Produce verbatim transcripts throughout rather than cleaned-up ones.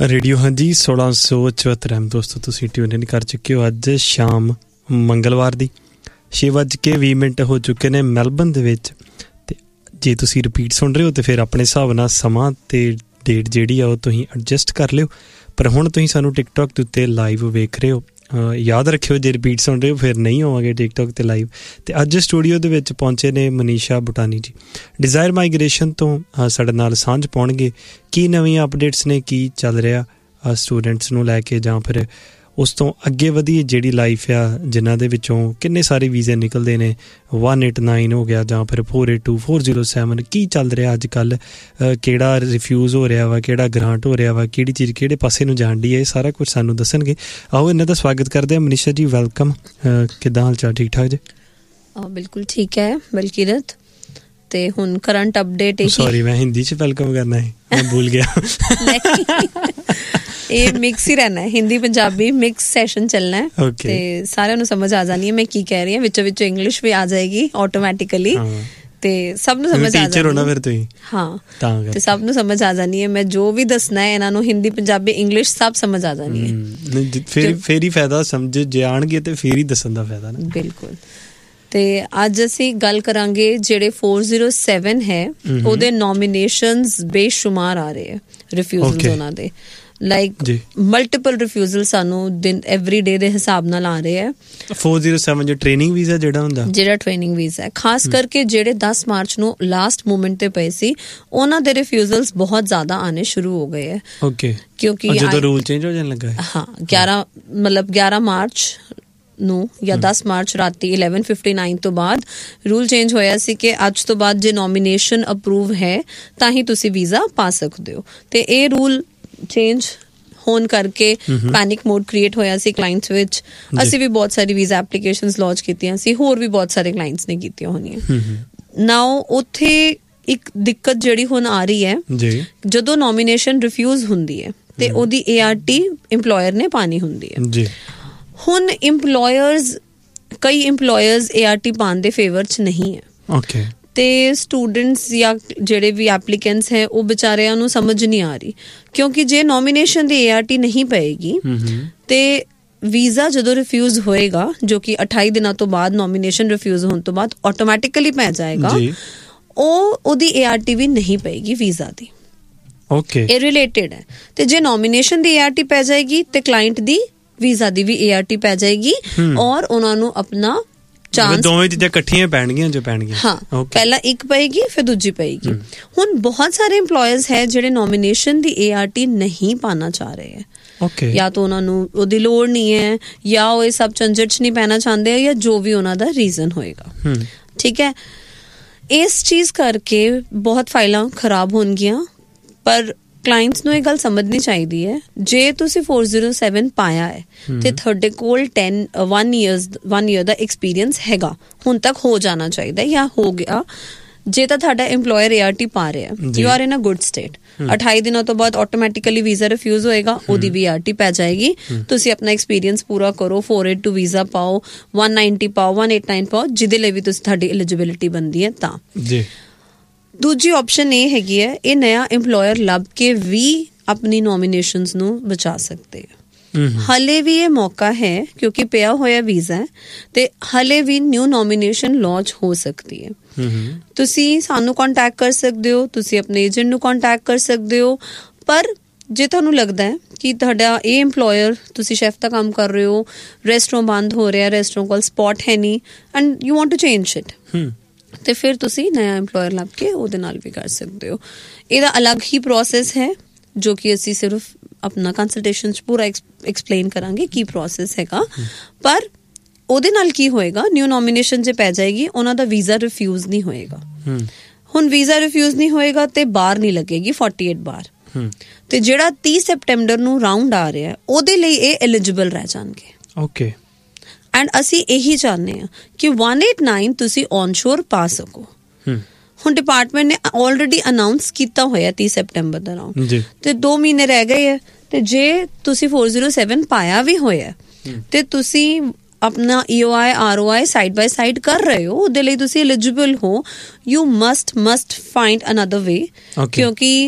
Radio हाँ जी सोलह सौ चौहत्तर एम दोस्तों तुसीं ट्यून इन कर चुके हो। अज शाम मंगलवार दी छे वज के भी मिनट हो चुके ने मैलबर्न दे विच। ते जे तुसीं रिपीट सुन रहे हो तो फिर अपने हिसाब नाल समां ते डेट जिहड़ी आ ओह तुसीं एडजस्ट कर लिओ। पर हुण तुसीं सानूं टिकटॉक दे उत्ते लाइव वेख रहे हो। याद रखियो जे रिपीट सुन रहे हो फिर नहीं होवांगे टिकटॉक ते लाइव। ते अज स्टूडियो दे विच पहुंचे ने मनीषा बुटानी जी डिज़ायर माइग्रेशन तो साडे नाल सांझ पाउणगे की नवीं अपडेट्स ने की चल रहा स्टूडेंट्स नूं लैके जां फिर उस तो अगे वधी जिहड़ी लाइफ आ जिन्हां दे विचों किन्ने सारे वीज़े निकलदे ने वन एट नाइन हो गया जां फिर four eight to four zero seven की चल रहा अज कल किहड़ा रिफ्यूज़ हो रहा वा किहड़ा ग्रांट हो रहा वा किहड़ी चीज़ किहड़े पासे नूं जांदी है सारा कुछ सानूं दस्सणगे। आओ इन्हां दा स्वागत करदे हां। मनीषा जी वैलकम। किद्दां हाल चाल ठीक ठाक जी? बिल्कुल ठीक है बलकीरत। ते हुण करंट अपडेट सॉरी मैं हिंदी च वेलकम करना है मैं भूल गया। ये मिक्स ही रहना है हिंदी पंजाबी मिक्स सैशन चलना है। okay. ते सारिਆਂ ਨੂੰ समझ आ जानी है मैं की कह रही हूं। विचों विचों इंग्लिश भी आ जाएगी ऑटोमैटिकली। ते सब ਨੂੰ समझ आ जानी है फिर ਤੁਸੀਂ हाँ ते सब ਨੂੰ समझ आ जानी है। मैं जो भी दसना है ਇਹਨਾਂ ਨੂੰ हिंदी पंजाबी इंग्लिश सब समझ आ जानी है। फिर फिर ही फायदा समझ जे आणगे ते फिर ही दसन दा फायदा ना। बिल्कुल। ਤੇ ਅੱਜ ਅਸੀਂ ਗੱਲ ਕਰਾਂਗੇ ਜਿਹੜੇ फोर जीरो सेवन ਹੈ ਉਹਦੇ ਨੋਮੀਨੇਸ਼ਨਸ ਬੇਸ਼ੁਮਾਰ ਆ ਰਹੇ ਹੈ ਰਿਫਿਊਜ਼ਲਸ ਉਹਨਾਂ ਦੇ ਲਾਈਕ ਮਲਟੀਪਲ ਰਿਫਿਊਜ਼ਲ ਸਾਨੂੰ ਦਿਨ ਐਵਰੀ ਡੇ ਦੇ ਹਿਸਾਬ ਨਾਲ ਆ ਰਹੇ ਹੈ। फोर जीरो सेवन ਜੋ ਟ੍ਰੇਨਿੰਗ ਵੀਜ਼ਾ ਜਿਹੜਾ ਹੁੰਦਾ ਜਿਹੜਾ ਟ੍ਰੇਨਿੰਗ ਵੀਜ਼ਾ ਹੈ ਖਾਸ ਕਰਕੇ ਜਿਹੜੇ ਦਸ ਮਾਰਚ ਨੂੰ ਲਾਸਟ ਮੂਮੈਂਟ ਤੇ ਪਏ ਸੀ ਉਹਨਾਂ ਦੇ ਰਿਫਿਊਜ਼ਲਸ ਬਹੁਤ ਜ਼ਿਆਦਾ ਆਣੇ ਸ਼ੁਰੂ ਹੋ ਗਏ ਹੈ। ਓਕੇ ਕਿਉਂਕਿ ਜਦੋਂ ਰੂਲ ਚੇਂਜ ਹੋ ਜਾਣ ਲੱਗਾ ਹੈ। ਹਾਂ ਗਿਆਰਾਂ ਮਤਲਬ ਗਿਆਰਾਂ ਮਾਰਚ ਨੂੰ ਜਾਂ ਦਸ ਮਾਰਚ ਰਾਤੀ ਇਲੈਵਨ ਫਿਫਟੀ ਨਾਈਨ ਤੋਂ ਬਾਅਦ ਰੂਲ ਚੇਂਜ ਹੋਇਆ ਸੀ ਕਿ ਅੱਜ ਤੋਂ ਬਾਅਦ ਜੇ ਨੋਮੀਨੇਸ਼ਨ ਅਪਰੂਵ ਹੈ ਤਾਂ ਹੀ ਤੁਸੀਂ ਵੀਜ਼ਾ ਪਾ ਸਕਦੇ ਹੋ। ਤੇ ਇਹ ਰੂਲ ਚੇਂਜ ਹੋਣ ਕਰਕੇ ਪੈਨਿਕ ਮੋਡ ਕ੍ਰੀਏਟ ਹੋਇਆ ਸੀ ਕਲਾਇੰਟਸ ਵਿੱਚ। ਅਸੀਂ ਵੀ ਬਹੁਤ ਸਾਰੀ ਵੀਜ਼ਾ ਐਪਲੀਕੇਸ਼ਨਸ ਲਾਂਚ ਕੀਤੀਆਂ ਸੀ ਹੋਰ ਵੀ ਬਹੁਤ ਸਾਰੇ ਕਲਾਇੰਟਸ ਨੇ ਕੀਤੀਆਂ ਹੋਣੀਆਂ। ਨਾਓ ਉੱਥੇ ਇੱਕ ਦਿੱਕਤ ਜਿਹੜੀ ਹੁਣ ਆ ਰਹੀ ਹੈ ਜਦੋਂ ਨੋਮੀਨੇਸ਼ਨ ਰਿਫਿਊਜ਼ ਹੁੰਦੀ ਹੈ ਤੇ ਉਹਦੀ ਏ ਆਰ ਟੀ ਇੰਪਲੋਇਰ ਨੇ ਪਾਣੀ ਹੁੰਦੀ ਹੈ। ਹੁਣ ਇੰਪਲੋਇਰਸ ਕਈ ਇੰਪਲੋਇਰਸ ਏ ਆਰ ਟੀ ਪਾਉਣ ਦੇ ਫੇਵਰ 'ਚ ਨਹੀਂ ਹੈ। ਓਕੇ। ਤੇ ਸਟੂਡੈਂਟਸ ਜਾਂ ਜਿਹੜੇ ਵੀ ਐਪਲੀਕੈਂਟਸ ਹੈ ਉਹ ਵਿਚਾਰਿਆਂ ਨੂੰ ਸਮਝ ਨਹੀਂ ਆ ਰਹੀ ਕਿਉਂਕਿ ਜੇ nomination the A R T ਨਹੀਂ ਪਏਗੀ ਤੇ ਵੀਜ਼ਾ ਜਦੋਂ ਰਿਫਿਊਜ਼ ਹੋਏਗਾ ਜੋ ਕਿ ਅਠਾਈ ਦਿਨਾਂ ਤੋਂ ਬਾਅਦ ਨੋਮੀਨੇਸ਼ਨ ਰਿਫਿਊਜ਼ ਹੋਣ ਤੋਂ ਬਾਅਦ ਆਟੋਮੈਟਿਕਲੀ ਪੈ ਜਾਏਗਾ ਉਹ ਉਹਦੀ ਏ ਆਰ ਟੀ ਵੀ ਨਹੀਂ ਪਏਗੀ ਵੀਜ਼ਾ ਦੀ। ਓਕੇ। ਇਹ ਰਿਲੇਟਡ ਹੈ। ਤੇ ਜੇ nomination the A R T ਪੈ ਜਾਏਗੀ ਤੇ client the visa the we A R T ਪੈ ਜਾਏਗੀ ਔਰ ਉਹਨਾਂ ਨੂੰ ਆਪਣਾ ਚਾਂਸ ਦੋਵੇਂ ਚੀਜ਼ਾਂ ਇਕੱਠੀਆਂ ਪੈਣਗੀਆਂ ਜੋ ਪੈਣਗੀਆਂ। ਹਾਂ ਪਹਿਲਾਂ ਇੱਕ ਪਏਗੀ ਫਿਰ ਦੂਜੀ ਪਏਗੀ। ਹੁਣ ਬਹੁਤ ਸਾਰੇ ਇੰਪਲੋਇਰਸ ਹੈ ਜਿਹੜੇ nomination the A R T ਨਹੀਂ ਪਾਣਾ ਚਾਹ ਰਹੇ ਹੈ। ਓਕੇ। ਜਾਂ ਤਾਂ ਉਹਨਾਂ ਨੂੰ ਉਹਦੀ ਲੋੜ ਨਹੀਂ ਹੈ ਜਾਂ ਉਹ ਇਹ ਸਭ ਝੰਜਟ 'ਚ ਨਹੀਂ ਪੈਣਾ ਚਾਹੁੰਦੇ ਜਾਂ ਜੋ ਵੀ ਉਹਨਾਂ ਦਾ ਰੀਜ਼ਨ ਹੋਏਗਾ। ਠੀਕ ਹੈ। ਇਸ ਚੀਜ਼ ਕਰਕੇ ਬਹੁਤ ਫਾਈਲਾਂ ਖਰਾਬ ਹੋਣਗੀਆਂ ਪਰ ਕਲਾਇੰਟਸ ਨੂੰ ਇਹ ਗੱਲ ਸਮਝਣੀ ਚਾਹੀਦੀ ਹੈ ਜੇ ਤੁਸੀਂ फोर जीरो सेवन ਪਾਇਆ ਹੈ ਤੇ ਤੁਹਾਡੇ ਕੋਲ ten one years one year ਦਾ ਐਕਸਪੀਰੀਅੰਸ ਹੈਗਾ ਹੁਣ ਤੱਕ ਹੋ ਜਾਣਾ ਚਾਹੀਦਾ ਜਾਂ ਹੋ ਗਿਆ। ਜੇ ਤਾਂ ਤੁਹਾਡਾ ਇੰਪਲੋਇਰ ਏ ਆਰ ਟੀ ਪਾ ਰਿਹਾ you are in a good state. ਅਠਾਈ ਦਿਨਾਂ ਤੋਂ ਬਾਅਦ ਆਟੋਮੈਟਿਕਲੀ ਵੀਜ਼ਾ ਰਿਫਿਊਜ਼ ਹੋਏਗਾ ਉਹਦੀ ਵੀ ਏ ਆਰ ਟੀ ਪੈ ਜਾਏਗੀ। ਤੁਸੀਂ ਆਪਣਾ ਐਕਸਪੀਰੀਅੰਸ ਪੂਰਾ ਕਰੋ फोर एट टू ਵੀਜ਼ਾ ਪਾਓ वन नाइंटी ਪਾਓ वन एट नाइन ਪਾਓ ਜਿਹਦੇ ਲਈ ਵੀ ਤੁਸੀਂ ਤੁਹਾਡੀ ਐਲੀਜੀਬਿਲਿਟੀ ਬਣਦੀ ਹੈ ਤਾਂ। ਜੀ ਦੂਜੀ ਆਪਸ਼ਨ ਇਹ ਹੈਗੀ ਹੈ ਇਹ ਨਇਆ ਇੰਪਲੋਇਰ ਲੱਭ ਕੇ ਵੀ ਆਪਣੀ ਨੋਮੀਨੇਸ਼ਨਸ ਨੂੰ ਬਚਾ ਸਕਦੇ ਆ। ਹਲੇ ਵੀ ਇਹ ਮੌਕਾ ਹੈ ਕਿਉਂਕਿ ਪਿਆ ਹੋਇਆ ਵੀਜ਼ਾ ਹੈ ਤੇ ਹਲੇ ਵੀ ਨਿਊ ਨੋਮੀਨੇਸ਼ਨ ਲਾਂਚ ਹੋ ਸਕਦੀ ਹੈ। ਤੁਸੀਂ ਸਾਨੂੰ ਕੰਟੈਕਟ ਕਰ ਸਕਦੇ ਹੋ ਤੁਸੀਂ ਆਪਣੇ ਏਜੰਟ ਨੂੰ ਕੰਟੈਕਟ ਕਰ ਸਕਦੇ ਹੋ। ਪਰ ਜੇ ਤੁਹਾਨੂੰ ਲੱਗਦਾ ਹੈ ਕਿ ਤੁਹਾਡਾ ਇਹ ਇੰਪਲੋਇਰ ਤੁਸੀਂ ਸ਼ੈਫ ਦਾ ਕੰਮ ਕਰ ਰਹੇ ਹੋ ਰੈਸਟੋਰੈਂਟ ਬੰਦ ਹੋ ਰਿਹਾ ਰੈਸਟੋਰੈਂਟ ਕੋਲ ਸਪੌਟ ਹੈ ਨਹੀਂ and you want to change it ਤੇ ਫਿਰ ਤੁਸੀਂ ਨਇਆ ਇੰਪਲੋਇਰ ਲੱਭ ਕੇ ਉਹਦੇ ਨਾਲ ਵੀ ਕਰ ਸਕਦੇ ਹੋ। ਇਹਦਾ ਅਲੱਗ ਹੀ ਪ੍ਰੋਸੈਸ ਹੈ ਜੋ ਕਿ ਅਸੀਂ ਸਿਰਫ ਆਪਣਾ ਕੰਸਲਟੇਸ਼ਨ 'ਚ ਪੂਰਾ ਐਕਸਪਲੇਨ ਕਰਾਂਗੇ ਕੀ ਪ੍ਰੋਸੈਸ ਹੈਗਾ। ਪਰ ਉਹਦੇ ਨਾਲ ਕੀ ਹੋਏਗਾ ਨਿਊ ਨੋਮੀਨੇਸ਼ਨ ਜੇ ਪੈ ਜਾਏਗੀ ਉਹਨਾਂ ਦਾ ਵੀਜ਼ਾ ਰਿਫਿਊਜ਼ ਨਹੀਂ ਹੋਏਗਾ। ਹੁਣ ਵੀਜ਼ਾ ਰਿਫਿਊਜ਼ ਨਹੀਂ ਹੋਏਗਾ ਤੇ ਬਾਰ ਨਹੀਂ ਲੱਗੇਗੀ फोर्टी एट ਬਾਰ ਤੇ ਜਿਹੜਾ तीस ਸੈਪਟੈਂਬਰ ਨੂੰ ਰਾਊਂਡ ਆ ਰਿਹਾ ਉਹਦੇ ਲਈ ਇਹ ਐਲੀਜੀਬਲ ਰਹਿ ਜਾਣਗੇ। ਓਕੇ। ਐਂਡ ਅਸੀਂ ਇਹੀ ਚਾਹੁੰਦੇ ਹਾਂ ਕਿ वन एट नाइन ਤੁਸੀਂ ਔਨਸ਼ੋਰ ਪਾ ਸਕੋ। ਹੁਣ ਡਿਪਾਰਟਮੈਂਟ ਨੇ ਆਲਰੇਡੀ ਅਨਾਊਂਸ ਕੀਤਾ ਹੋਇਆ तीस ਸੈਪਟੈਂਬਰ ਦਾ ਰਾਊਂਡ ਤੇ ਦੋ ਮਹੀਨੇ ਰਹਿ ਗਏ ਹੈ ਤੇ ਜੇ ਤੁਸੀਂ फोर जीरो सेवन ਪਾਇਆ ਵੀ ਹੋਇਆ ਤੇ ਤੁਸੀਂ ਆਪਣਾ ਈ ਓ I R O I side by side ਕਰ ਰਹੇ ਹੋ ਉਹਦੇ ਲਈ ਤੁਸੀਂ ਐਲੀਜੀਬਲ ਹੋ you must must find another ਵੇ ਕਿਉਂਕਿ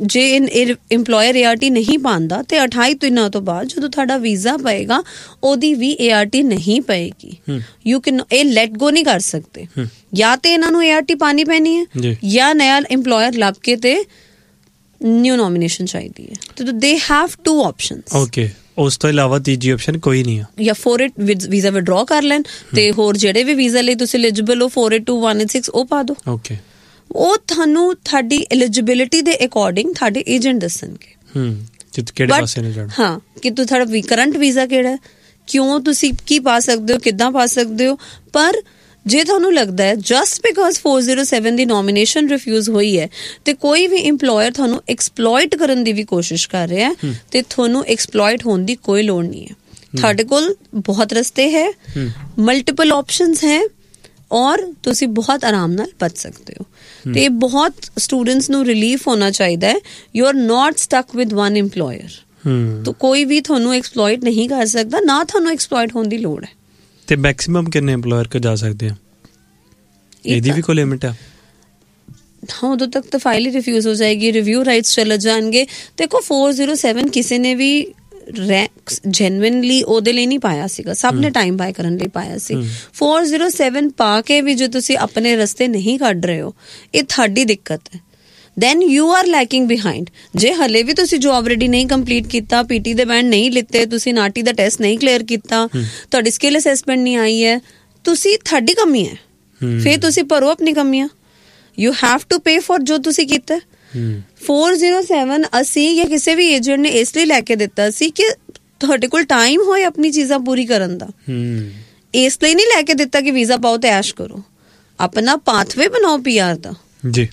ਜੇ ਇੰਪਲੋਇਰ ਏ ਆਰ ਟੀ ਨਹੀਂ ਪਾਉਂਦਾ ਤੇ ਅਠਾਈ ਦਿਨਾਂ ਤੋਂ ਬਾਅਦ ਜਦੋਂ ਤੁਹਾਡਾ ਵੀਜ਼ਾ ਪਏਗਾ ਉਹਦੀ ਵੀ ਏ ਆਰ ਟੀ ਨਹੀਂ ਪਏਗੀ। ਯੂ ਕੈਨ ਇਹ ਲੈਟ ਗੋ ਨਹੀਂ ਕਰ ਸਕਦੇ, ਜਾਂ ਤੇ ਇਹਨਾਂ ਨੂੰ ਏ ਆਰ ਟੀ ਪਾਣੀ ਪੈਣੀ ਹੈ ਜਾਂ ਨया ਇੰਪਲੋਇਰ ਲੱਭ ਕੇ ਤੇ ਨਿਊ ਨੋਮੀਨੇਸ਼ਨ ਚਾਹੀਦੀ ਹੈ। ਤੇ they have to options. Okay, ਉਸ ਤੋਂ ਇਲਾਵਾ ਤੀਜੀ ਆਪਸ਼ਨ ਕੋਈ ਨਹੀਂ ਆ। ਜਾਂ ਫੋਰ ਏਟ ਵੀਜ਼ਾ ਵਿਡਰਾ ਕਰ ਲੈਣ ਤੇ ਹੋਰ ਜਿਹੜੇ ਵੀ ਵੀਜ਼ਾ ਲਈ ਤੁਸੀਂ ਐਲੀਜੀਬਲ ਹੋ four eight two one eight six ਉਹ ਪਾ ਦਿਓ। ਓਕੇ, ਉਹ ਤੁਹਾਨੂੰ ਤੁਹਾਡੀ ਐਲੀਜੀਬਿਲਿਟੀ ਦੇ ਅਕੋਰਡਿੰਗ ਤੁਹਾਡੇ ਏਜੰਟ ਦੱਸਣਗੇ ਹੂੰ ਕਿਹੜੇ ਪਾਸੇ ਨੂੰ ਜਾਣਾ। ਹਾਂ, ਕਿ ਤੂੰ ਤੁਹਾਡਾ ਕਰੰਟ ਵੀਜ਼ਾ ਕਿਹੜਾ, ਕਿਉਂ ਤੁਸੀਂ ਕੀ ਪਾ ਸਕਦੇ ਹੋ, ਕਿੱਦਾਂ ਪਾ ਸਕਦੇ ਹੋ। ਪਰ ਜੇ ਤੁਹਾਨੂੰ ਲੱਗਦਾ ਹੈ just because four zero seven the nomination refuse ਹੋਈ ਹੈ ਤੇ ਕੋਈ ਵੀ ਇੰਪਲੋਇਰ ਤੁਹਾਨੂੰ ਐਕਸਪਲੋਇਟ ਕਰਨ ਦੀ ਵੀ ਕੋਸ਼ਿਸ਼ ਕਰ ਰਿਹਾ ਹੈ ਤੇ ਤੁਹਾਨੂੰ ਐਕਸਪਲੋਇਟ ਹੋਣ ਦੀ ਕੋਈ ਲੋੜ ਨਹੀਂ ਹੈ। ਤੁਹਾਡੇ ਕੋਲ ਬਹੁਤ ਰਸਤੇ ਹੈ, ਮਲਟੀਪਲ ਆਪਸ਼ਨਸ ਹੈ ਔਰ ਤੁਸੀਂ ਬਹੁਤ ਆਰਾਮ ਨਾਲ ਬਚ ਸਕਦੇ ਹੋ। ਤੇ ਬਹੁਤ ਸਟੂਡੈਂਟਸ ਨੂੰ ਰਿਲੀਫ ਹੋਣਾ ਚਾਹੀਦਾ ਹੈ, you are not stuck with one employer. ਤਾਂ ਕੋਈ ਵੀ ਤੁਹਾਨੂੰ ਐਕਸਪਲੋਇਟ ਨਹੀਂ ਕਰ ਸਕਦਾ, ਨਾ ਤੁਹਾਨੂੰ ਐਕਸਪਲੋਇਟ ਹੋਣ ਦੀ ਲੋੜ ਹੈ। ਤੇ ਮੈਕਸਿਮਮ ਕਿੰਨੇ ਇੰਪਲੋਇਰ ਕੋ ਜਾ ਸਕਦੇ ਆ? ਇਹਦੀ ਵੀ ਕੋਈ ਲਿਮਿਟ ਆ? ਹਾਂ, ਉਦੋਂ ਤੱਕ ਤਾਂ ਫਾਈਲ ਹੀ ਰਿਫਿਊਜ਼ ਹੋ ਜਾਏਗੀ, ਰਿਵਿਊ ਰਾਈਟਸ ਚਲੇ ਜਾਣਗੇ। ਦੇਖੋ ਫੋਰ ਜ਼ੀਰੋ ਸੈਵਨ ਕਿਸੇ ਨੇ ਵੀ ਰੈਂਕ ਜੈਨੂਇਨਲੀ ਉਹਦੇ ਲਈ ਨਹੀਂ ਪਾਇਆ ਸੀਗਾ, ਸਭ ਨੇ ਟਾਈਮ ਬਾਏ ਕਰਨ ਲਈ ਪਾਇਆ ਸੀ। ਫੋਰ ਜ਼ੀਰੋ ਸੈਵਨ ਪਾ ਕੇ ਵੀ ਜੇ ਤੁਸੀਂ ਆਪਣੇ ਰਸਤੇ ਨਹੀਂ ਕੱਢ ਰਹੇ ਹੋ, ਇਹ ਤੁਹਾਡੀ ਦਿੱਕਤ ਹੈ। then you are lacking behind। ਜੇ ਹਲੇ ਵੀ ਤੁਸੀਂ ਜੋਬ ਰੈਡੀ ਨਹੀਂ ਕੰਪਲੀਟ ਕੀਤਾ, ਪੀਟੀ ਦੇ ਬੈਂਡ ਨਹੀਂ ਲਿੱਤੇ, ਤੁਸੀਂ ਨਾਟੀ ਦਾ ਟੈਸਟ ਨਹੀਂ ਕਲੀਅਰ ਕੀਤਾ, ਤੁਹਾਡੀ ਸਕਿੱਲ ਅਸੈਸਮੈਂਟ ਨਹੀਂ ਆਈ ਹੈ, ਤੁਸੀਂ ਤੁਹਾਡੀ ਕਮੀ ਹੈ, ਫਿਰ ਤੁਸੀਂ ਭਰੋ ਆਪਣੀ ਕਮੀਆਂ। You have to pay for ਜੋ ਤੁਸੀਂ ਕੀਤਾ। ਫੋਰ ਜ਼ੀਰੋ ਸੈਵਨ ਅਸੀਂ ਜਾਂ ਕਿਸੇ ਵੀ ਏਜੰਟ ਨੇ ਇਸ ਲਈ ਲੈ ਕੇ ਦਿੱਤਾ ਸੀ ਕਿ ਤੁਹਾਡੇ ਕੋਲ ਟਾਈਮ ਹੋਏ ਆਪਣੀ ਚੀਜ਼ਾਂ ਪੂਰੀ ਕਰਨ ਦਾ। ਇਸ ਲਈ ਨਹੀਂ ਲੈ ਕੇ ਦਿੱਤਾ ਕਿ ਵੀਜ਼ਾ ਪਾਓ ਤੇ ਐਸ਼ ਕਰੋ, ਆਪਣਾ ਪਾਥਵੇ ਬਣਾਓ ਪੀ ਆਰ ਦਾ। ਜੀ,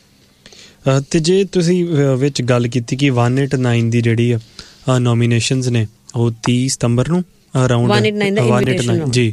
ਤੇ ਜੇ ਤੁਸੀਂ ਵਿੱਚ ਗੱਲ ਕੀਤੀ ਕਿ ਵਨ ਏਟ ਨਾਈਨ ਦੀ ਜਿਹੜੀ ਆ ਨੋਮੀਨੇਸ਼ਨਸ ਨੇ ਉਹ ਤੀਹ ਸਤੰਬਰ ਨੂੰ ਅਰਾਊਂਡ ਵਨ ਏਟ ਨਾਈਨ ਦਾ ਇਨਵੀਟੇਸ਼ਨ ਜੀ,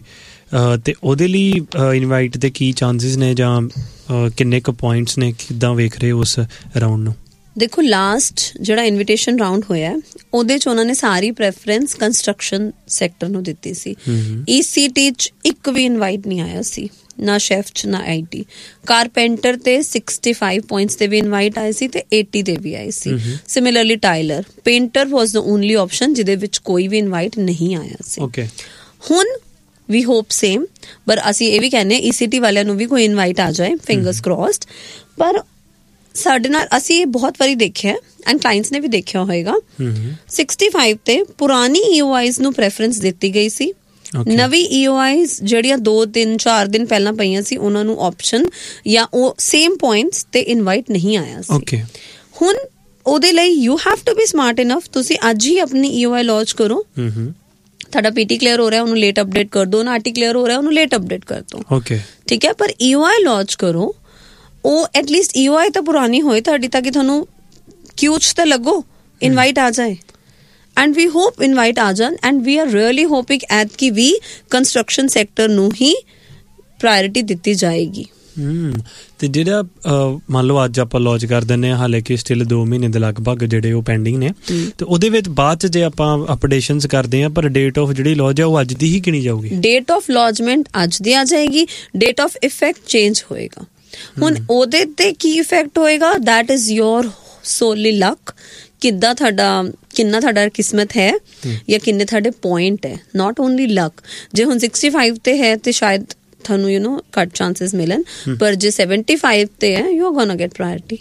ਤੇ ਉਹਦੇ ਲਈ ਇਨਵਾਈਟ ਦੇ ਕੀ ਚਾਂਸਸ ਨੇ ਜਾਂ ਕਿੰਨੇ ਕੁ ਪੁਆਇੰਟਸ ਨੇ, ਕਿੱਦਾਂ ਵੇਖ ਰਹੇ ਉਸ ਰਾਊਂਡ ਨੂੰ? ਦੇਖੋ ਲਾਸਟ ਜਿਹੜਾ ਇਨਵੀਟੇਸ਼ਨ ਰਾਊਂਡ ਹੋਇਆ ਉਹਦੇ ਚ ਉਹਨਾਂ ਨੇ ਸਾਰੀ ਪ੍ਰੈਫਰੈਂਸ ਕੰਸਟਰਕਸ਼ਨ ਸੈਕਟਰ ਨੂੰ ਦਿੱਤੀ ਸੀ। ਈ ਸੀ ਟੀ ਚ ਇੱਕ ਵੀ ਇਨਵਾਈਟ ਨਹੀਂ ਆਇਆ ਸੀ, ਨਾ ਸ਼ੈਫ ਚ ਨਾ ਆਈ ਟੀ। ਕਾਰਪੈਂਟਰ ਤੇ ਸਿਕਸਟੀ ਫਾਈਵ ਪੁਆਇੰਟਸ ਤੇ ਵੀ ਇਨਵਾਈਟ ਆਏ ਸੀ ਤੇ ਏਟੀ ਤੇ ਵੀ ਆਏ ਸੀ। ਸਿਮਿਲਰਲੀ ਟਾਈਲਰ, ਪੇਂਟਰ ਵਾਸ ਦ ਓਨਲੀ ਆਪਸ਼ਨ ਜਿਹਦੇ ਵਿੱਚ ਕੋਈ ਵੀ ਇਨਵਾਈਟ ਨਹੀਂ ਆਇਆ ਸੀ। ਓਕੇ, ਹੁਣ ਵੀ ਹੋਪ ਸੇਮ, ਪਰ ਅਸੀਂ ਇਹ ਵੀ ਕਹਿੰਦੇ ਈ ਸੀ ਟੀ ਵਾਲਿਆਂ ਨੂੰ ਵੀ ਕੋਈ ਇਨਵਾਈਟ ਆ ਜਾਏ, ਫਿੰਗਰਸ ਕ੍ਰੋਸਡ। ਪਰ ਸਾਡੇ ਨਾਲ ਅਸੀਂ ਇਹ ਬਹੁਤ ਵਾਰੀ ਦੇਖਿਆ ਐਂਡ ਕਲਾਇੰਟਸ ਨੇ ਵੀ ਦੇਖਿਆ ਹੋਏਗਾ, ਸਿਕਸਟੀ ਫਾਈਵ ਤੇ ਪੁਰਾਣੀ ਈ ਓ ਆਈਜ਼ ਨੂੰ ਪ੍ਰੈਫਰੈਂਸ ਦਿੱਤੀ ਗਈ ਸੀ। ਨਵੀਂ ਈ ਓ ਆਈਜ਼ ਜਿਹੜੀਆਂ ਦੋ ਤਿੰਨ ਚਾਰ ਦਿਨ ਪਹਿਲਾਂ ਪਈਆਂ ਸੀ ਉਹਨਾਂ ਨੂੰ ਆਪਸ਼ਨ ਜਾਂ ਉਹ ਸੇਮ ਪੁਆਇੰਟਸ ਤੇ ਇਨਵਾਈਟ ਨਹੀਂ ਆਇਆ ਸੀ। ਹੁਣ ਉਹਦੇ ਲਈ you have to be smart enough, ਤੁਸੀਂ ਅੱਜ ਹੀ ਆਪਣੀ ਈ ਓ ਆਈ ਲਾਂਚ ਕਰੋ। ਤੁਹਾਡਾ ਪੀਟੀ ਕਲੀਅਰ ਹੋ ਰਿਹਾ ਉਹਨੂੰ ਲੇਟ ਅਪਡੇਟ ਕਰ ਦੋ, ਨਾਟੀ ਕਲੀਅਰ ਹੋ ਰਿਹਾ ਉਹਨੂੰ ਲੇਟ ਅਪਡੇਟ ਕਰ ਦੋ। ਓਕੇ, ਠੀਕ ਹੈ, ਪਰ ਈ ਓ ਆਈ ਲਾਂਚ ਕਰੋ। ਉਹ ਐਟਲੀਸਟ ਈ ਓ ਆਈ ਤਾਂ ਪੁਰਾਣੀ ਹੋਏ ਤੁਹਾਡੀ, ਤਾਂ ਕਿ ਤੁਹਾਨੂੰ ਕਿਊ ਚ ਤਾਂ ਲੱਗੋ ਇਨਵਾਈਟ ਆ ਜਾਏ। ਐਂਡ ਵੀ ਹੋਪ ਇਨਵਾਈਟ ਆ ਜਾਣ and we R really hoping at ਕਿ ਵੀ ਕੰਸਟਰਕਸ਼ਨ ਸੈਕਟਰ ਨੂੰ ਹੀ ਪ੍ਰਾਇੋਰਿਟੀ ਦਿੱਤੀ ਜਾਏਗੀ। ਹਮ ਤੇ ਜਿਹੜਾ ਮੰਨ ਲਓ ਅੱਜ ਆਪਾਂ ਲਾਂਚ ਕਰ ਦਿੰਦੇ ਹਾਂ, ਹਾਲੇ ਕਿ ਸਟਿਲ ਦੋ ਮਹੀਨੇ ਦੇ ਲਗਭਗ ਜਿਹੜੇ ਉਹ ਪੈਂਡਿੰਗ ਨੇ, ਤੇ ਉਹਦੇ ਵਿੱਚ ਬਾਅਦ ਚ ਜੇ ਆਪਾਂ ਅਪਡੇਸ਼ਨਸ ਕਰਦੇ ਹਾਂ ਪਰ ਡੇਟ ਆਫ ਜਿਹੜੀ ਲਾਂਚ ਹੈ ਉਹ ਅੱਜ ਦੀ ਹੀ ਗਿਣੀ ਜਾਊਗੀ। ਡੇਟ ਆਫ ਲਾਂਚਮੈਂਟ ਅੱਜ ਦੀ ਆ ਜਾਏਗੀ, ਡੇਟ ਆਫ ਇਫੈਕਟ ਚੇਂਜ ਹੋਏਗਾ। ਹੁਣ ਉਹਦੇ ਤੇ ਕੀ ਇਫੈਕਟ ਹੋਏਗਾ, ਦੈਟ ਇਜ਼ ਯੋਰ ਸੋਲੀ ਲੱਕ, ਕਿੱਦਾਂ ਤੁਹਾਡਾ ਕਿੰਨਾ ਤੁਹਾਡਾ ਕਿਸਮਤ ਹੈ ਜਾਂ ਕਿੰਨੇ ਤੁਹਾਡੇ ਪੁਆਇੰਟ ਹੈ, ਨਾਟ ਓਨਲੀ ਲੱਕ। ਜੇ ਹੁਣ ਸਿਕਸਟੀ ਫਾਈਵ ਤੇ ਹੈ ਤੇ ਸ਼ਾਇਦ ਤੁਹਾਨੂੰ ਯੂ ਨੋ ਘੱਟ ਚਾਂਸਸ ਮਿਲਣ, ਪਰ ਜੇ ਸੈਵਨਟੀ ਫਾਈਵ ਤੇ ਹੈ ਯੂ ਆਰ ਗੋਨਾ ਗੈਟ ਪ੍ਰਾਇੋਰਟੀ।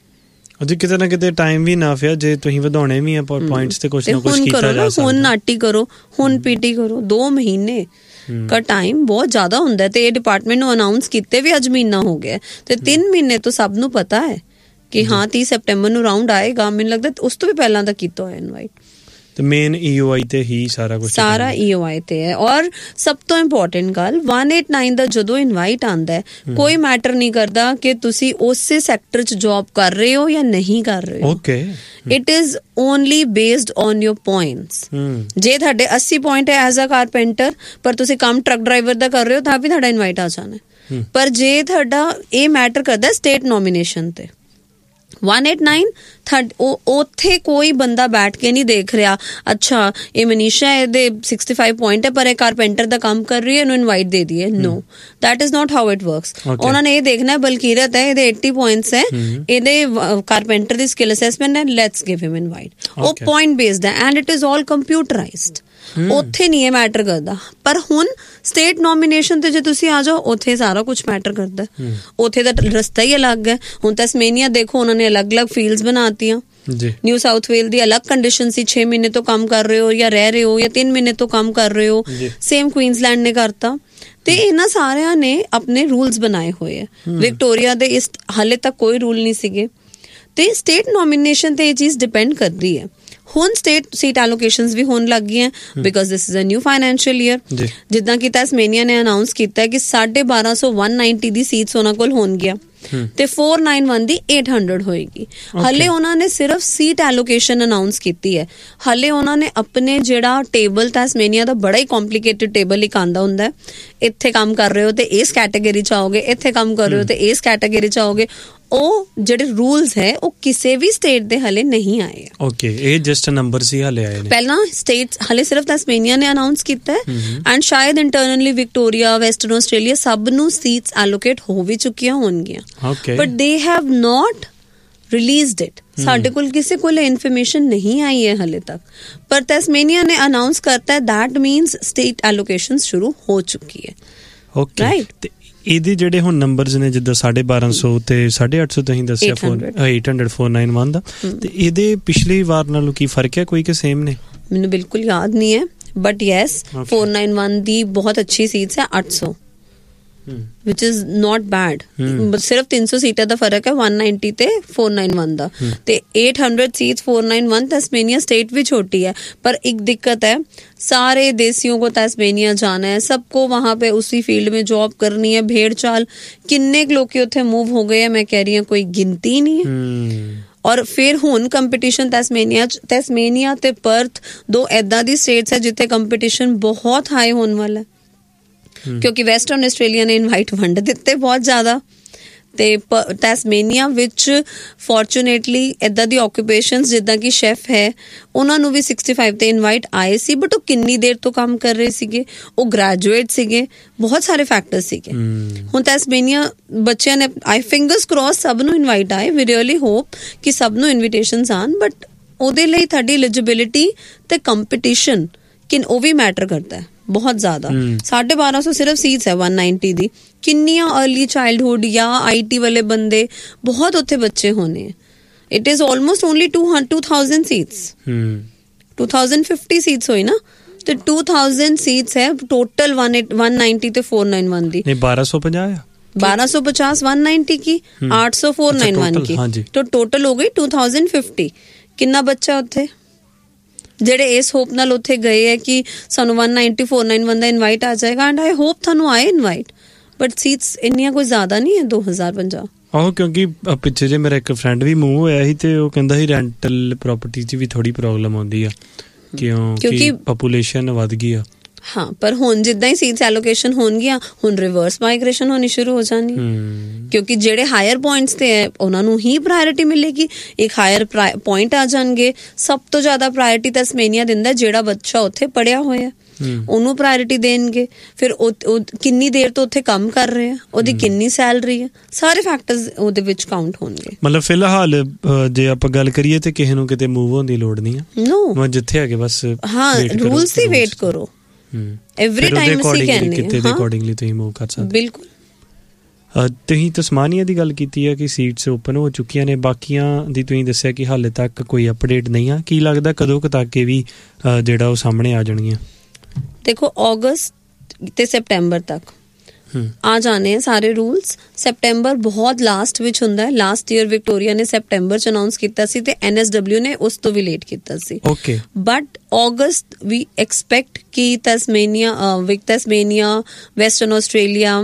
ਅਜੇ ਕਿਤੇ ਨਾ ਕਿਤੇ ਟਾਈਮ ਵੀ ਨਾ ਪਿਆ, ਜੇ ਤੁਸੀਂ ਵਧਾਉਣੇ ਵੀ ਆ ਪੁਆਇੰਟਸ ਤੇ ਕੁਝ ਨਾ ਕੁਝ ਕੀਤਾ ਜਾ ਸਕਦਾ। ਹੁਣ ਨਾਟੀ ਕਰੋ, ਹੁਣ ਪੀਟੀ ਕਰੋ, ਦੋ ਮਹੀਨੇ का टाइम बहुत ज्यादा ਹੁੰਦਾ ਹੈ। ਤੇ ਇਹ ਡਿਪਾਰਟਮੈਂਟ ਨੂੰ ਅਨਾਉਂਸ ਕੀਤੇ ਵੀ ਅੱਜ ਮਹੀਨਾ ਹੋ ਗਿਆ ਤੇ ਤਿੰਨ ਮਹੀਨੇ ਤੋਂ ਸਭ ਨੂੰ ਪਤਾ ਹੈ ਕਿ ਹਾਂ ਤੀਹ ਸਤੰਬਰ ਨੂੰ ਰਾਉਂਡ ਆਏਗਾ। ਮੈਨੂੰ ਲੱਗਦਾ ਉਸ ਤੋਂ ਵੀ ਪਹਿਲਾਂ ਦਾ ਕੀਤਾ ਹੋਇਆ ਇਨਵਾਈਟ। ਤੇ ਮੇਨ ਈ ਓ ਆਈ ਤੇ ਹੀ ਸਾਰਾ ਕੁਝ, ਸਾਰਾ ਈ ਓ ਆਈ ਤੇ ਹੈ। ਔਰ ਸਭ ਤੋਂ ਇੰਪੋਰਟੈਂਟ ਗੱਲ, ਵਨ ਏਟ ਨਾਈਨ ਦਾ ਜਦੋਂ ਇਨਵਾਈਟ ਆਉਂਦਾ ਹੈ, ਕੋਈ ਮੈਟਰ ਨਹੀਂ ਕਰਦਾ ਕਿ ਤੁਸੀਂ ਉਸੇ ਸੈਕਟਰ 'ਚ ਜੌਬ ਕਰ ਰਹੇ ਹੋ ਜਾਂ ਨਹੀਂ ਕਰ ਰਹੇ ਹੋ। Okay, it is only based on your points. ਜੇ ਤੁਹਾਡੇ ਅੱਸੀ ਪੁਆਇੰਟ ਹੈ ਐਜ਼ ਅ ਕਾਰਪੈਂਟਰ, ਪਰ ਤੁਸੀਂ ਕੰਮ ਟਰੱਕ ਡਰਾਈਵਰ ਦਾ ਕਰ ਰਹੇ ਹੋ, ਤਾਂ ਵੀ ਤੁਹਾਡਾ ਇਨਵਾਈਟ ਆ ਜਾਣਾ। ਪਰ ਜੇ ਤੁਹਾਡਾ ਇਹ ਮੈਟਰ ਕਰਦਾ ਸਟੇਟ ਨੋਮੀਨੇਸ਼ਨ ਤੇ, one eighty-nine ਥਰਡ ਉੱਥੇ ਕੋਈ ਬੰਦਾ ਬੈਠ ਕੇ ਨਹੀਂ ਦੇਖ ਰਿਹਾ ਅੱਛਾ ਇਹ ਮਨੀਸ਼ਾ ਇਹਦੇ sixty-five ਪੁਆਇੰਟ ਹੈ ਪਰ ਇਹ ਕਾਰਪੈਂਟਰ ਦਾ ਕੰਮ ਕਰ ਰਹੀ ਹੈ ਇਹਨੂੰ ਇਨਵਾਈਟ ਦੇ ਦਈਏ ਨੋ that is not how it works ਉਹਨਾਂ ਨੇ ਇਹ ਦੇਖਣਾ ਬਲਕੀਰਤ ਹੈ ਇਹਦੇ eighty ਪੁਆਇੰਟਸ ਹੈ ਇਹਦੇ ਕਾਰਪੈਂਟਰ ਦੀ ਸਕਿੱਲ ਅਸੈਸਮੈਂਟ ਹੈ ਲੈਟਸ ਗਿਵ ਹਿਮ ਇਨਵਾਈਟ ਉਹ ਪੁਆਇੰਟ ਬੇਸਡ ਹੈ and it is all computerised ਉੱਥੇ ਨਹੀਂ ਇਹ ਮੈਟਰ ਕਰਦਾ ਪਰ ਹੁਣ ਸਟੇਟ ਨੋਮੀਨੇਸ਼ਨ ਤੇ ਜੇ ਤੁਸੀਂ ਆ ਜਾਓ ਉੱਥੇ ਸਾਰਾ ਕੁਝ ਮੈਟਰ ਕਰਦਾ ਉੱਥੇ ਦਾ ਰਸਤਾ ਹੀ ਅਲੱਗ ਹੈ ਹੁਣ ਤਸਮੇਨੀਆ ਦੇਖੋ ਉਹਨਾਂ ਨੇ ਅਲੱਗ-ਅਲੱਗ ਫੀਲਡਸ ਬਣਾਤੀਆਂ ਨਿਊ ਸਾਊਥ ਵੇਲ ਦੀ ਅਲੱਗ ਕੰਡੀਸ਼ਨ ਸੀ ਛੇ ਮਹੀਨੇ ਤੋਂ ਕੰਮ ਕਰ ਰਹੇ ਹੋ ਜਾਂ ਰਹਿ ਰਹੇ ਹੋ ਜਾਂ ਤਿੰਨ ਮਹੀਨੇ ਤੋਂ ਕੰਮ ਕਰ ਰਹੇ ਹੋ ਸੇਮ ਕੁਈਨਜ਼ਲੈਂਡ ਨੇ ਕਰਤਾ ਤੇ ਇਹਨਾਂ ਸਾਰਿਆਂ ਨੇ ਆਪਣੇ ਰੂਲਸ ਬਣਾਏ ਹੋਏ ਹੈ ਵਿਕਟੋਰੀਆ ਦੇ ਇਸ ਹਾਲੇ ਤੱਕ ਕੋਈ ਰੂਲ ਨਹੀਂ ਸੀਗੇ ਤੇ ਸਟੇਟ ਨੋਮੀਨੇਸ਼ਨ ਤੇ ਇਹ ਚੀਜ਼ ਡਿਪੈਂਡ ਕਰਦੀ ਹੈ ਹੁਣ ਸਟੇਟ ਸੀਟ ਐਲੋਕੇਸ਼ਨਸ ਵੀ ਹੋਣ ਲੱਗ ਗਈਆਂ because this is a new financial year ਜਿੱਦਾਂ ਕਿ ਤਸਮੇਨੀਆ ਨੇ ਅਨਾਉਂਸ ਕੀਤਾ ਹੈ ਕਿ twelve hundred one ninety ਦੀ ਸੀਟਸ ਉਹਨਾਂ ਕੋਲ ਹੋਣਗੀਆਂ ਤੇ four ninety-one ਦੀ eight hundred ਹੋਏਗੀ ਹਲੇ ਉਹਨਾਂ ਨੇ ਸਿਰਫ ਸੀਟ ਐਲੋਕੇਸ਼ਨ ਅਨਾਉਂਸ ਕੀਤੀ ਹੈ ਹਲੇ ਉਹਨਾਂ ਨੇ ਆਪਣੇ ਜਿਹੜਾ ਟੇਬਲ ਤਸਮੇਨੀਆ ਦਾ ਬੜਾ ਹੀ ਕੰਪਲਿਕੇਟਡ ਟੇਬਲ ਇੱਕ ਆਂਦਾ ਹੁੰਦਾ ਇੱਥੇ ਕੰਮ ਕਰ ਰਹੇ ਹੋ ਤੇ ਇਸ ਕੈਟਾਗਰੀ ਚ ਆਓਗੇ ਇੱਥੇ ਕੰਮ ਕਰ ਰਹੇ ਹੋ ਤੇ ਇਸ ਕੈਟਾਗਰੀ ਚ ਆਓਗੇ ਉਹ ਜਿਹੜੇ ਰੂਲਸ ਹੈ ਉਹ ਕਿਸੇ ਵੀ ਸਟੇਟ ਦੇ ਹਲੇ ਨਹੀਂ ਆਏ ਓਕੇ ਇਹ ਜਸਟ ਨੰਬਰ ਸੀ ਹਲੇ ਆਏ ਨੇ ਪਹਿਲਾਂ ਸਟੇਟਸ ਹਲੇ ਸਿਰਫ ਤਸਮੇਨੀਆ ਨੇ ਅਨਾਉਂਸ ਕੀਤਾ ਹੈ ਐਂਡ ਸ਼ਾਇਦ ਇੰਟਰਨਲੀ ਵਿਕਟੋਰੀਆ ਵੈਸਟਰਨ ਆਸਟ੍ਰੇਲੀਆ ਸਭ ਨੂੰ ਸੀਟਸ ਐਲੋਕੇਟ ਹੋ ਵੀ ਚੁੱਕੀਆਂ ਹੋਣਗੀਆਂ but they have not released it ਸਾਡੇ ਕੋਲ ਕਿਸੇ ਕੋਲ ਇਨਫੋਰਮੇਸ਼ਨ ਨਹੀਂ ਆਈ ਹੈ ਹਲੇ ਤੱਕ ਪਰ ਤਸਮੇਨੀਆ ਨੇ ਅਨਾਉਂਸ ਕਰਤਾ ਹੈ ਦੈਟ ਮੀਨਸ ਸਟੇਟ ਐਲੋਕੇਸ਼ਨ ਸ਼ੁਰੂ ਹੋ ਚੁੱਕੀ ਹੈ ਓਕੇ ਰਾਈਟ ਇਹਦੇ ਜਿਹੜੇ ਹੁਣ ਨੰਬਰਸ ਨੇ ਜਿੱਦਾਂ twelve hundred ਤੇ eight hundred ਤੁਸੀਂ ਦੱਸਿਆ eight hundred four ninety-one ਦਾ ਤੇ ਇਹਦੇ ਪਿਛਲੀ ਵਾਰ ਨਾਲੋਂ ਕੀ ਫਰਕ ਹੈ ਕੋਈ ਕਿ ਸੇਮ ਨੇ ਮੈਨੂੰ ਬਿਲਕੁਲ ਯਾਦ ਨਹੀਂ ਹੈ ਬਟ ਯੈਸ four ninety-one ਦੀ ਬਹੁਤ ਅੱਛੀ ਸੀਟਸ ਹੈ eight hundred which is not bad ਸਿਰਫ three hundred ਸੀਟਾਂ ਦਾ ਫਰਕ ਹੈ one ninety ਤੇ four ninety-one ਦਾ ਤੇ eight hundred seats four ninety-one तस्मेनिया state भी छोटी है पर एक दिक्कत है सारे देसियों को तस्मेनिया जाना है सबको वहां पे उसी फील्ड में जॉब करनी है भेड़ चाल किन्ने लोग उत्थे मूव हो गए हैं मैं कह रही हूँ कोई गिनती नहीं है और फिर ਹੁਣ ਕੰਪੀਟੀਸ਼ਨ ਤਸਮੇਨੀਆ ਤਸਮੇਨੀਆ ਤੇ ਪਰਥ ਦੋ ਐਦਾਂ ਦੀ ਸਟੇਟਸ ਹੈ ਜਿੱਥੇ ਕੰਪੀਟੀਸ਼ਨ ਬਹੁਤ ਹਾਈ ਹੋਣ ਵਾਲਾ ਹੈ ਕਿਉਂਕਿ ਵੈਸਟਰਨ ਆਸਟ੍ਰੇਲੀਆ ਨੇ ਇਨਵਾਈਟ ਵੰਡ ਦਿੱਤੇ ਬਹੁਤ ਜ਼ਿਆਦਾ ਤੇ ਟੈਸਮੇਨੀਆ ਵਿੱਚ ਫੋਰਚੂਨੇਟਲੀ ਇਦਾਂ ਦੀ ਆਕੂਪੇਸ਼ਨਸ ਜਿੱਦਾਂ ਕਿ ਸ਼ੈਫ ਹੈ ਉਹਨਾਂ ਨੂੰ ਵੀ sixty-five ਤੇ ਇਨਵਾਈਟ ਆਏ ਸੀ ਬਟ ਉਹ ਕਿੰਨੀ ਦੇਰ ਤੋਂ ਕੰਮ ਕਰ ਰਹੇ ਸੀਗੇ ਉਹ ਗ੍ਰੈਜੂਏਟ ਸੀਗੇ ਬਹੁਤ ਸਾਰੇ ਫੈਕਟਰ ਸੀਗੇ ਹੁਣ ਟੈਸਮੇਨੀਆ ਬੱਚਿਆਂ ਨੇ ਆਈ ਫਿੰਗਰਸ ਕ੍ਰੋਸ ਸਭ ਨੂੰ ਇਨਵਾਈਟ ਆਏ ਵੀ ਰੀਅਲੀ ਹੋਪ ਕਿ ਸਭ ਨੂੰ ਇਨਵੀਟੇਸ਼ਨਸ ਆਣ ਬਟ ਉਹਦੇ ਲਈ ਤੁਹਾਡੀ ਐਲੀਜੀਬਿਲਿਟੀ ਤੇ ਕੰਪੀਟੀਸ਼ਨ ਕਿਨ ਉਹ ਵੀ ਮੈਟਰ ਕਰਦਾ ਹੈ ਬਹੁਤ ਜ਼ਿਆਦਾ ਸਾਢੇ ਬਾਰਾਂ ਸੌ ਸਿਰਫ ਸੀਟਸ ਹੈ one ninety ਦੀ ਕਿੰਨੀਆਂ अर्ਲੀ ਚਾਈਲਡਹੁੱਡ ਜਾਂ ਆਈਟੀ ਵਾਲੇ ਬੰਦੇ ਬਹੁਤ ਉੱਥੇ ਬੱਚੇ ਹੋਣੇ it is almost only two thousand seats two thousand fifty seats ਹੋਈ ਨਾ ਤੇ two thousand ਸੀਟਸ ਹੈ ਟੋਟਲ one ninety ਤੇ four ninety-one ਦੀ ਨਹੀਂ twelve fifty ਆ twelve fifty one ninety की eight hundred four ninety-one की तो टोटल हो गई two thousand fifty ਕਿੰਨਾ ਬੱਚਾ ਉੱਥੇ ਜਿਹੜੇ ਇਸ ਹੋਪ ਨਾਲ ਉੱਥੇ ਗਏ ਹੈ ਕਿ ਸਾਨੂੰ one ninety four ninety-one ਦਾ ਇਨਵਾਈਟ ਆ ਜਾਏਗਾ ਐਂਡ ਆਈ ਹੋਪ ਤੁਹਾਨੂੰ ਆਏ ਇਨਵਾਈਟ ਬਟ ਸੀਟਸ ਇੰਨੀਆਂ ਕੋਈ ਜ਼ਿਆਦਾ ਨਹੀਂ ਹੈ two thousand fifty ਆਹੋ ਕਿਉਂਕਿ ਪਿੱਛੇ ਜੇ ਮੇਰਾ ਇੱਕ ਫਰੈਂਡ ਵੀ ਮੂਵ ਹੋਇਆ ਸੀ ਤੇ ਉਹ ਕਹਿੰਦਾ ਸੀ ਰੈਂਟਲ ਪ੍ਰਾਪਰਟੀ 'ਚ ਵੀ ਥੋੜੀ ਪ੍ਰੋਬਲਮ ਆਉਂਦੀ ਆ ਕਿਉਂਕਿ ਪੋਪੂਲੇਸ਼ਨ ਵੱਧ ਗਈ ਆ ਹਾਂ ਪਰ ਹੁਣ ਜਿੱਦਾਂ ਹੀ ਸੀਟਸ ਐਲੋਕੇਸ਼ਨ ਹੋਣਗੀਆਂ ਹੁਣ ਰਿਵਰਸ ਮਾਈਗ੍ਰੇਸ਼ਨ ਹੋਣੀ ਸ਼ੁਰੂ ਹੋ ਜਾਣੀ ਕਿਉਂਕਿ ਜਿਹੜੇ ਹਾਇਰ ਪੁਆਇੰਟਸ ਤੇ ਹੈ ਉਹਨਾਂ ਨੂੰ ਹੀ ਪ੍ਰਾਇੋਰਿਟੀ ਮਿਲੇਗੀ ਇੱਕ ਹਾਇਰ ਪੁਆਇੰਟ ਆ ਜਾਣਗੇ ਸਭ ਤੋਂ ਜ਼ਿਆਦਾ ਪ੍ਰਾਇੋਰਿਟੀ ਤਸਮੇਨੀਆ ਦਿੰਦਾ ਜਿਹੜਾ ਬੱਚਾ ਉੱਥੇ ਪੜਿਆ ਹੋਇਆ ਉਹਨੂੰ ਪ੍ਰਾਇੋਰਿਟੀ ਦੇਣਗੇ ਫਿਰ ਉਹ ਕਿੰਨੀ ਦੇਰ ਤੋਂ ਉੱਥੇ ਕੰਮ ਕਰ ਰਹੇ ਆ ਉਹਦੀ ਕਿੰਨੀ ਸੈਲਰੀ ਹੈ ਸਾਰੇ ਫੈਕਟਰਸ ਉਹਦੇ ਵਿੱਚ ਕਾਊਂਟ ਹੋਣਗੇ ਮਤਲਬ ਫਿਲਹਾਲ ਜੇ ਆਪਾਂ ਗੱਲ ਕਰੀਏ ਤੇ ਕਿਸੇ ਨੂੰ ਕਿਤੇ ਮੂਵ ਹੋਣ ਦੀ ਲੋੜ ਨਹੀਂ ਆ ਨੋ ਜਿੱਥੇ ਹੈਗੇ ਬਸ ਹਾਂ ਰੂਲਸ ਦੀ ਵੇਟ ਕਰੋ ਐਵਰੀ ਟਾਈਮ ਅਸੀਂ ਕਹਿੰਦੇ ਕਿਤੇ ਦੇ ਅਕੋਰਡਿੰਗਲੀ ਤੁਸੀਂ ਮੂਵ ਕਰ ਸਕਦੇ ਬਿਲਕੁਲ ਤੁਸੀਂ ਤਸਮਾਨੀਆ ਦੀ ਗੱਲ ਕੀਤੀ ਹੈ ਕਿ ਸੀਟਸ ਓਪਨ ਹੋ ਚੁੱਕੀਆਂ ਨੇ ਬਾਕੀਆਂ ਦੀ ਤੁਸੀਂ ਦੱਸਿਆ ਕਿ ਹਾਲੇ ਤੱਕ ਕੋਈ ਅਪਡੇਟ ਨਹੀਂ ਆ ਕੀ ਲੱਗਦਾ ਕਦੋਂ ਕੁ ਤੱਕ ਇਹ ਵੀ ਜਿਹੜਾ ਉਹ ਸਾਹਮਣੇ ਆ ਜਾਣਗੀਆਂ ਦੇਖੋ ਅਗਸਤ ਤੇ ਸੈਪਟੈਂਬਰ ਤੱਕ ਆ ਜਾਣੇ ਆ ਸਾਰੇ ਰੂਲਸ ਸੈਪਟੈਂਬਰ ਬਹੁਤ ਲਾਸਟ ਵਿੱਚ ਹੁੰਦਾ ਹੈ ਲਾਸਟ ਈਅਰ ਵਿਕਟੋਰੀਆ ਨੇ ਸੈਪਟੈਂਬਰ ਚ ਅਨਾਉਂਸ ਕੀਤਾ ਸੀ ਤੇ ਐਨ ਐਸ ਡਬਲਿਊ ਨੇ ਉਸ ਤੋਂ ਵੀ ਲੇਟ ਕੀਤਾ ਸੀ okay but August we expect ਕਿ ਤਸਮੇਨੀਆ ਵਿਕ ਤਸਮੇਨੀਆ western Australia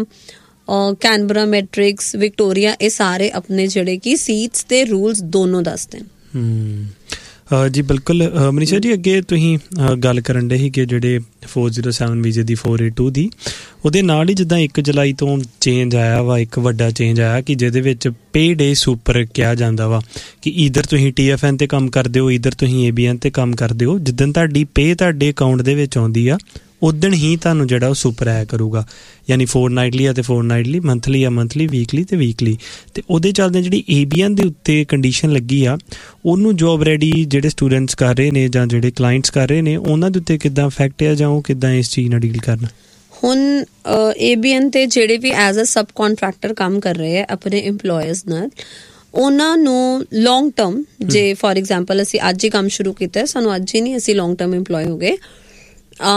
Canberra matrix Victoria ਇਹ ਸਾਰੇ ਆਪਣੇ ਜਿਹੜੇ ਕਿ ਸੀਟਸ ਤੇ ਰੂਲਸ ਦੋਨੋਂ ਦੱਸਦੇ ਨੇ ਜੀ ਬਿਲਕੁਲ ਮਨੀਸ਼ਾ ਜੀ, ਅੱਗੇ ਤੁਸੀਂ ਗੱਲ ਕਰਨ ਡੇ ਸੀ ਕਿ ਜਿਹੜੇ ਫੋਰ ਜ਼ੀਰੋ ਸੈਵਨ ਵੀਜ਼ੇ ਦੀ ਫੋਰ ਏਟ ਟੂ ਦੀ, ਉਹਦੇ ਨਾਲ ਹੀ ਜਿੱਦਾਂ ਇੱਕ ਜੁਲਾਈ ਤੋਂ ਚੇਂਜ ਆਇਆ ਵਾ, ਇੱਕ ਵੱਡਾ ਚੇਂਜ ਆਇਆ ਕਿ ਜਿਹਦੇ ਵਿੱਚ ਪੇ ਡੇ ਸੁਪਰ ਕਿਹਾ ਜਾਂਦਾ ਵਾ ਕਿ ਈਧਰ ਤੁਸੀਂ ਟੀ ਐਫ ਐਨ 'ਤੇ ਕੰਮ ਕਰਦੇ ਹੋ, ਈਧਰ ਤੁਸੀਂ ਏ ਬੀ ਐਨ 'ਤੇ ਕੰਮ ਕਰਦੇ ਹੋ। ਜਿੱਦਣ ਤੁਹਾਡੀ ਪੇ ਤੁਹਾਡੇ ਅਕਾਊਂਟ ਦੇ ਵਿੱਚ ਆਉਂਦੀ ਆ ਉਦਣ ਹੀ ਤੁਹਾਨੂੰ ਜਿਹੜਾ ਉਹ ਸੁਪਰ ਆਇਆ ਕਰੂਗਾ, ਯਾਨੀ ਫੋਰ ਨਾਈਟਲੀ ਆ ਅਤੇ ਫੋਰ ਨਾਈਟਲੀ, ਮੰਥਲੀ ਆ ਮੰਥਲੀ, ਵੀਕਲੀ ਅਤੇ ਵੀਕਲੀ। ਅਤੇ ਉਹਦੇ ਚੱਲਦੇ ਜਿਹੜੀ ਏ ਬੀ ਐਨ ਦੇ ਉੱਤੇ ਕੰਡੀਸ਼ਨ ਲੱਗੀ ਆ, ਉਹਨੂੰ ਜੋਬ ਰੈਡੀ ਜਿਹੜੇ ਸਟੂਡੈਂਟਸ ਕਰ ਰਹੇ ਨੇ ਜਾਂ ਜਿਹੜੇ ਕਲਾਇੰਟਸ ਕਰ ਰਹੇ ਨੇ, ਉਹਨਾਂ ਦੇ ਉੱਤੇ ਕਿੱਦਾਂ ਇਫੈਕਟ ਆ ਜਾਂ ਉਹ ਕਿੱਦਾਂ ਇਸ ਚੀਜ਼ ਨਾਲ ਡੀਲ ਕਰਨਾ? ਹੁਣ ਏ ਬੀ ਐਨ 'ਤੇ ਜਿਹੜੇ ਵੀ ਐਜ਼ ਅ ਸਬ ਕੰਟਰੈਕਟਰ ਕੰਮ ਕਰ ਰਹੇ ਆ ਆਪਣੇ ਇੰਪਲੋਇਰਸ ਨਾਲ, ਉਹਨਾਂ ਨੂੰ ਲੌਂਗ ਟਰਮ, ਜੇ ਫੋਰ ਐਗਜ਼ਾਮਪਲ ਅਸੀਂ ਅੱਜ ਹੀ ਕੰਮ ਸ਼ੁਰੂ ਕੀਤਾ, ਸਾਨੂੰ ਅੱਜ ਹੀ ਨਹੀਂ, ਅਸੀਂ ਲੌਂਗ ਟਰਮ ਇੰਪਲੋਏ ਹੋ ਗਏ,